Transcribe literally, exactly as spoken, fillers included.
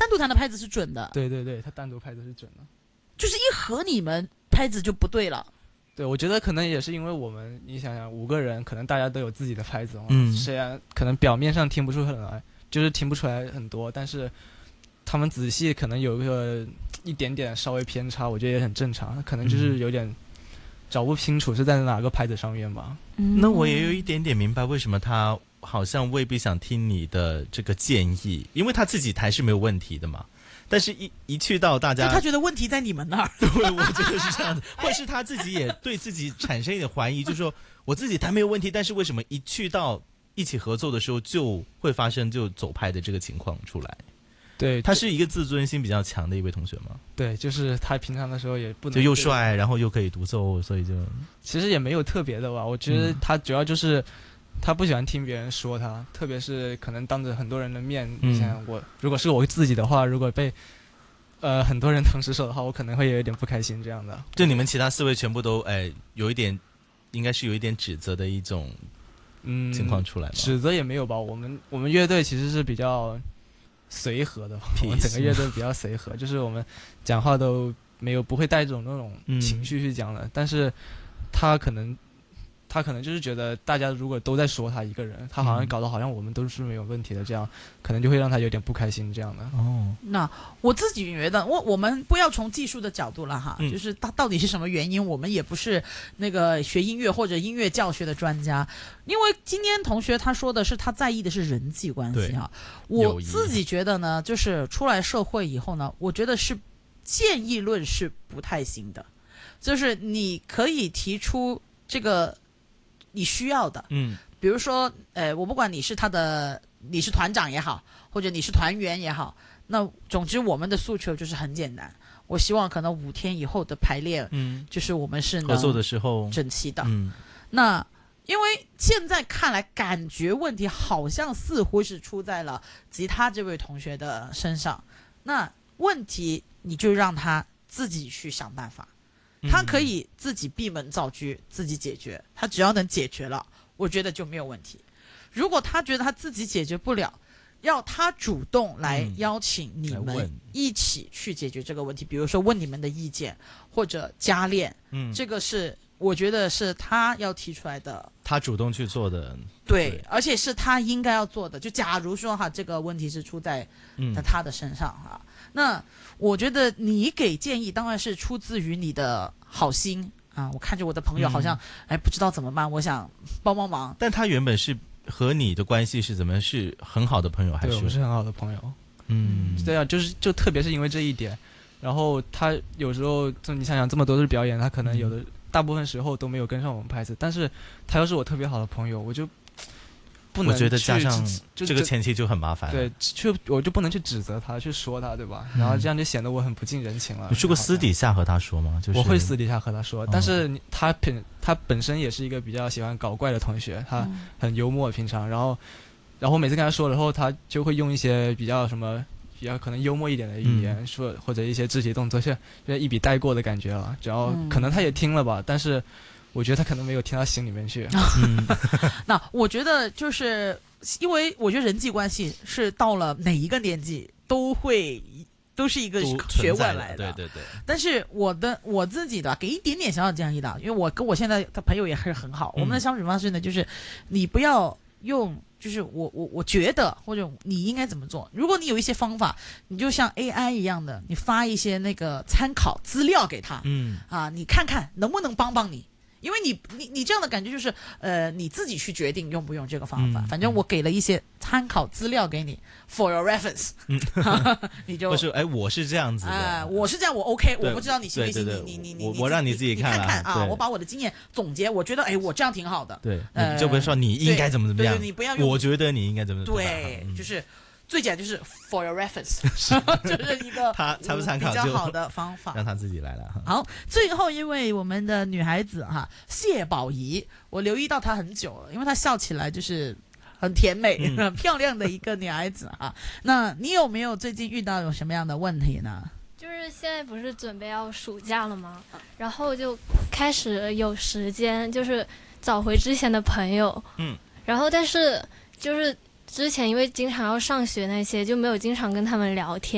独弹的拍子是准的。 对对对，他单独拍子是准的， 就是一和你们拍子就不对了。 对，我觉得可能也是因为我们，你想想，五个人可能大家都有自己的拍子嘛， 嗯， 虽然可能表面上听不出来，就是听不出来很多，但是他们仔细可能有一个一点点稍微偏差，我觉得也很正常，可能就是有点找不清楚是在哪个拍子上面吧。 嗯，那我也有一点点明白为什么他好像未必想听你的这个建议，因为他自己弹是没有问题的嘛。但是一一去到大家， 他觉得问题在你们那儿。 对，我觉得是这样子，或是他自己也对自己产生一点怀疑，就是说我自己弹没有问题，但是为什么一去到一起合作的时候就会发生就走拍的这个情况出来？ 对， 他是一个自尊心比较强的一位同学吗？ 对，就是他平常的时候也不能就又帅，然后又可以独奏，所以就其实也没有特别的吧。我觉得他主要就是他不喜欢听别人说他，特别是可能当着很多人的面， 嗯、 你想我如果是我自己的话，如果被呃很多人同时说的话，我可能会有一点不开心这样的。 就你们其他四位全部都哎有一点，应该是有一点指责的一种嗯情况出来吧？ 指责也没有吧。我们我们乐队其实是比较随和的，我们整个乐队比较随和，就是我们讲话都没有不会带这种那种情绪去讲的，嗯、但是他可能他可能就是觉得大家如果都在说他一个人，他好像搞得好像我们都是没有问题的，这样可能就会让他有点不开心这样的。 哦， 那我自己觉得，我我们不要从技术的角度了哈，嗯、就是他到底是什么原因，我们也不是那个学音乐或者音乐教学的专家，因为今天同学他说的是他在意的是人际关系哈，我自己觉得呢，就是出来社会以后呢，我觉得是建议论是不太行的，就是你可以提出这个你需要的， 嗯， 比如说，呃，我不管你是他的，你是团长也好，或者你是团员也好，那总之我们的诉求就是很简单，我希望可能五天以后的排练，嗯，就是我们是能合作的时候整齐的， 嗯， 那因为现在看来，感觉问题好像似乎是出在了吉他这位同学的身上，那问题你就让他自己去想办法。他可以自己闭门造车，自己解决，他只要能解决了，我觉得就没有问题。如果他觉得他自己解决不了，要他主动来邀请你们一起去解决这个问题，嗯、比如说问你们的意见或者加练，嗯，这个是我觉得是他要提出来的， 他主动去做的， 对，对而且是他应该要做的。就假如说哈，这个问题是出在在他的身上哈。嗯那我觉得你给建议当然是出自于你的好心啊！我看着我的朋友好像、嗯、哎不知道怎么办，我想帮帮忙。 但他原本是和你的关系是怎么？是很好的朋友还是？ 对，我们是很好的朋友。 嗯， 对啊，就是就特别是因为这一点，然后他有时候就你想想这么多的表演，他可能有的、嗯、大部分时候都没有跟上我们拍子，但是他又是我特别好的朋友，我就。不能我觉得加上这个前期就很麻烦， 对，就我就不能去指责他，去说他，对吧？嗯、然后这样就显得我很不近人情了。 你试过私底下和他说吗？就是我会私底下和他说，哦、但是他本他本身也是一个比较喜欢搞怪的同学，他很幽默平常，然后然后每次跟他说了后，他就会用一些比较什么比较可能幽默一点的语言、嗯、说，或者一些肢体动作，就就一笔带过的感觉了。然后可能他也听了吧，但是我觉得他可能没有听到心里面去。 嗯、那我觉得就是。因为我觉得人际关系是到了哪一个年纪都会都是一个学问来的， 对对对。 但是我的我自己的给一点点小小建议的，因为我跟我现在的朋友也是很好，嗯、我们的相处方式呢，就是你不要用，就是我我我觉得或者你应该怎么做。如果你有一些方法，你就像 A I 一样的，你发一些那个参考资料给他，嗯啊，你看看能不能帮帮你。因为你你你这样的感觉就是，呃，你自己去决定用不用这个方法。嗯、反正我给了一些参考资料给你 ，for your reference，嗯、你就不是哎，我是这样子的， 呃、我是这样，我 OK， 我不知道你行不行，你你你我我让你自己看看看啊，我把我的经验总结，我觉得哎，我这样挺好的。 对，呃、你就不是说你应该怎么怎么样， 对对对你不要用， 我觉得你应该怎么怎么样， 对，嗯、就是。最简单就是 for your reference， 就是一个他参不参考比较好的方法， 让他自己来了。 好，最后因为我们的女孩子哈谢宝仪，我留意到她很久了，因为她笑起来就是很甜美、嗯、很漂亮的一个女孩子哈。那你有没有最近遇到有什么样的问题呢？ 就是现在不是准备要暑假了吗？然后就开始有时间，就是找回之前的朋友。嗯，然后但是就是。之前因为经常要上学那些，就没有经常跟他们聊天。